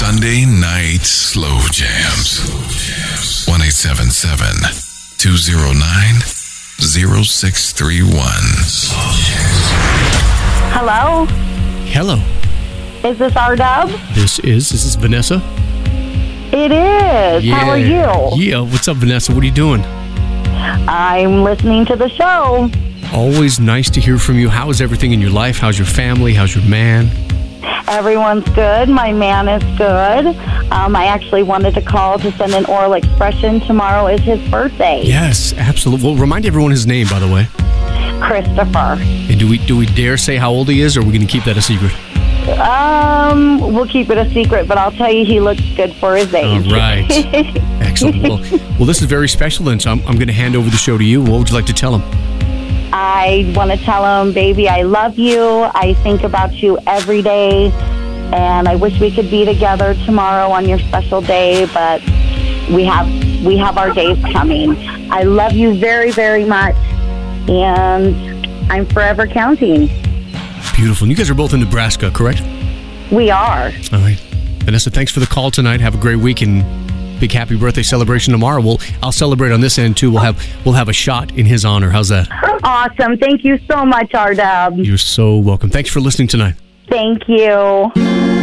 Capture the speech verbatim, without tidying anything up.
Sunday night slow jams. one eight seven seven, two oh nine, oh six three one. Hello? Hello. Is this R-Dub? This is, this is Vanessa. It is. Yeah. How are you? Yeah, what's up, Vanessa? What are you doing? I'm listening to the show. Always nice to hear from you. How is everything in your life? How's your family? How's your man? Everyone's good. My man is good. Um, I actually wanted to call to send an oral expression. Tomorrow is his birthday. Yes, absolutely. Well, remind everyone his name, by the way. Christopher. And do we do we dare say how old he is, or are we going to keep that a secret? Um, we'll keep it a secret, but I'll tell you he looks good for his age. All right. Excellent. Well, well, this is very special, then, so I'm, I'm going to hand over the show to you. What would you like to tell him? I want to tell him, baby, I love you. I think about you every day, and I wish we could be together tomorrow on your special day, but we have we have our days coming. I love you very, very much, and I'm forever counting. Beautiful. And you guys are both in Nebraska, correct? We are. All right. Vanessa, thanks for the call tonight. Have a great week and big happy birthday celebration tomorrow. We'll I'll celebrate on this end too. We'll have we'll have a shot in his honor. How's that? Awesome. Thank you so much, R-Dub. You're so welcome. Thanks for listening tonight. Thank you.